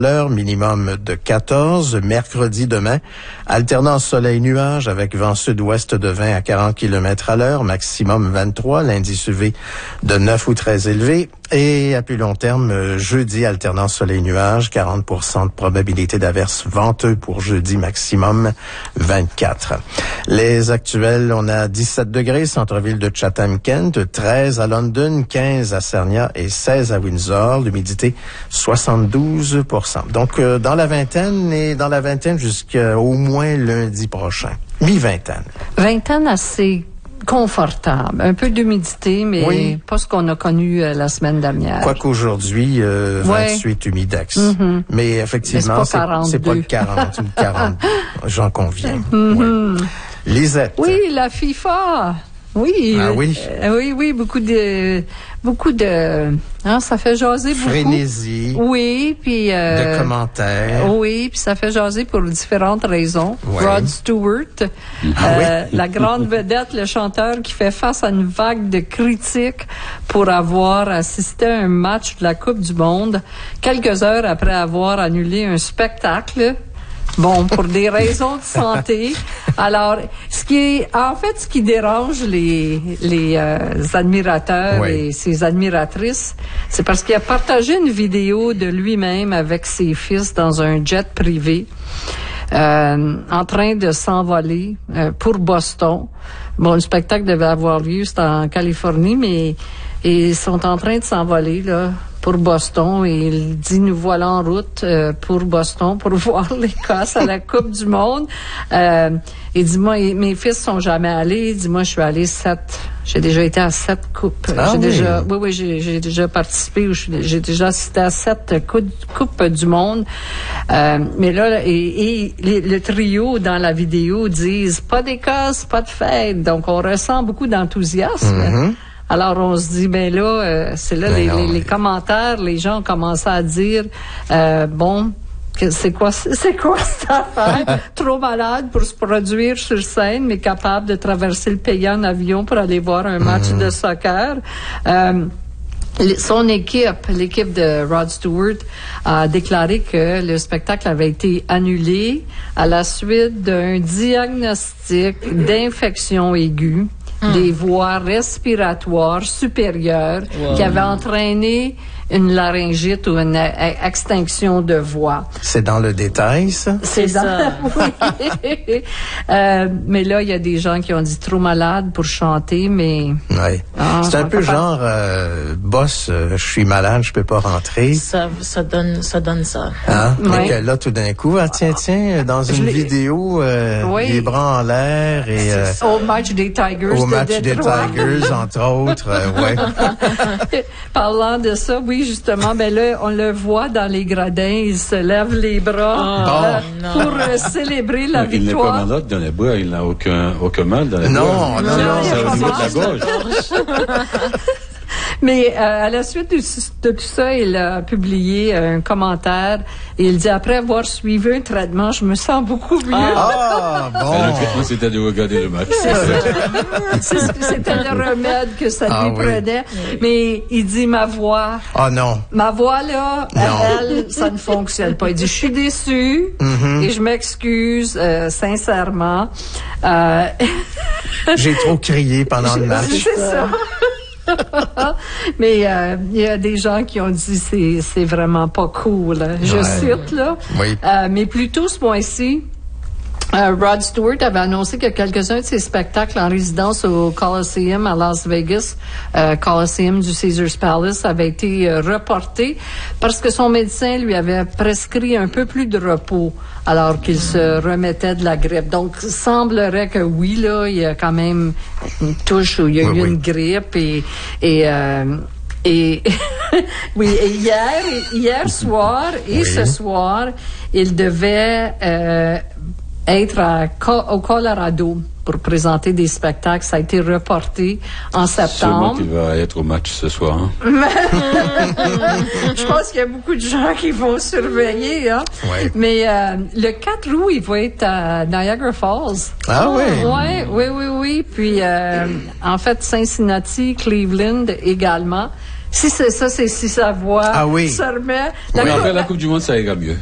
l'heure, minimum de 14. Mercredi demain, alternance soleil-nuage avec vent sud-ouest de 20 à 40 km à l'heure, maximum 23. L'indice UV de 9 ou très élevé. Et à plus long terme, jeudi, alternance soleil-nuage, 40% de probabilité d'averse venteux pour jeudi, maximum 24. Les actuels, on a 17 degrés, centre-ville de Chatham-Kent, 13 à London, 15 à Sarnia et 16 à Windsor. L'humidité, 72%. Donc, dans la vingtaine jusqu'à au moins lundi prochain. Mi-vingtaine. Vingtaine assez confortable. Un peu d'humidité, mais oui, pas ce qu'on a connu la semaine dernière. Quoique aujourd'hui, 28 humidex. Mm-hmm. Mais effectivement, mais c'est pas le 40 ou le 40. J'en conviens. Mm-hmm. Oui. Lisette. Oui, la FIFA. Oui. Ah oui. Oui, beaucoup de ça fait jaser beaucoup. Frénésie. Oui, puis de commentaires. Oui, puis ça fait jaser pour différentes raisons. Oui. Rod Stewart, la grande vedette, le chanteur qui fait face à une vague de critiques pour avoir assisté à un match de la Coupe du Monde quelques heures après avoir annulé un spectacle. Bon, pour des raisons de santé. Alors, ce qui dérange les admirateurs et ses admiratrices, c'est parce qu'il a partagé une vidéo de lui-même avec ses fils dans un jet privé, en train de s'envoler pour Boston. Bon, le spectacle devait avoir lieu, c'était en Californie, mais ils sont en train de s'envoler là pour Boston, et il dit, nous voilà en route pour Boston pour voir l'Écosse à la Coupe du Monde. Il dit, moi, mes fils sont jamais allés. Il dit, moi, je suis allé 7. J'ai déjà été à 7 coupes. J'ai déjà participé, j'ai déjà assisté à 7 coupes du monde. Mais là, et le trio dans la vidéo disent, pas d'Écosse, pas de fête. Donc, on ressent beaucoup d'enthousiasme. Mm-hmm. Alors, on se dit, ben là, c'est là les commentaires, les gens ont commencé à dire, c'est quoi cette affaire? Trop malade pour se produire sur scène, mais capable de traverser le pays en avion pour aller voir un match de soccer. Son équipe, l'équipe de Rod Stewart, a déclaré que le spectacle avait été annulé à la suite d'un diagnostic d'infection aiguë des voies respiratoires supérieures qui avait entraîné une laryngite ou une extinction de voix. C'est dans le détail, ça? C'est ça. Oui. Mais là, il y a des gens qui ont dit trop malade pour chanter, mais... Oui. C'est un peu genre, boss, je suis malade, je peux pas rentrer. Ça donne ça. Hein? Et que là, tout d'un coup, tiens, dans une vidéo, les bras en l'air et... au match des Tigers des Tigers, entre autres, Parlant de ça, oui, justement, ben là, on le voit dans les gradins, il se lève les bras pour célébrer la victoire. Il n'est pas malade dans les bras, il n'a aucun mal dans les bras. Non. C'est au niveau de la gorge. Mais à la suite de tout ça, il a publié un commentaire et il dit, après avoir suivi un traitement, je me sens beaucoup mieux. Bon. Le traitement, c'était de regarder le match. C'était le remède que ça lui prenait. Mais il dit, ma voix... Ma voix, là, elle, ça ne fonctionne pas. Il dit, je suis déçu et je m'excuse sincèrement. J'ai trop crié pendant le match. C'est ça. Mais il y a des gens qui ont dit c'est vraiment pas cool. Je cite là. Oui. Mais plutôt ce mois-ci, Rod Stewart avait annoncé que quelques-uns de ses spectacles en résidence au Coliseum à Las Vegas, Coliseum du Caesars Palace, avaient été reportés parce que son médecin lui avait prescrit un peu plus de repos alors qu'il se remettait de la grippe. Donc, il semblerait que oui, là, il y a quand même une touche où il y a eu une grippe et oui, et hier soir et ce soir, il devait être au Colorado pour présenter des spectacles. Ça a été reporté en septembre. Sûrement qu'il va être au match ce soir. Hein? Je pense qu'il y a beaucoup de gens qui vont surveiller. Hein? Ouais. Mais le 4 août, il va être à Niagara Falls. Ah oui? Oui. Puis, en fait, Cincinnati, Cleveland également. Si c'est ça, c'est si sa voix Ah oui. se remet. Mais après la Coupe du Monde, ça ira mieux.